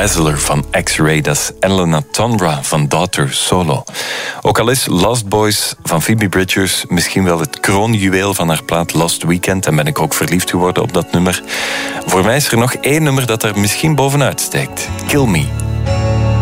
Dazzler van X-Ray. Dat is Elena Tondra van Daughter Solo. Ook al is Lost Boys van Phoebe Bridgers misschien wel het kroonjuweel van haar plaat Lost Weekend, en ben ik ook verliefd geworden op dat nummer. Voor mij is er nog één nummer dat er misschien bovenuit steekt. Kill Me.